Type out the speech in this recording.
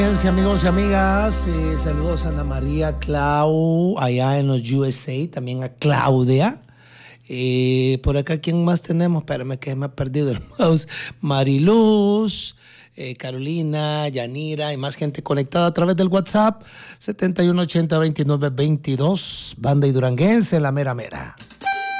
Amigos y amigas, saludos a Ana María, Clau, allá en los USA, también a Claudia. Por acá, ¿quién más tenemos? Espérame que me he perdido el mouse. Mariluz, Carolina, Yanira y más gente conectada a través del WhatsApp 7180-2922, Banda y Duranguense, la mera mera.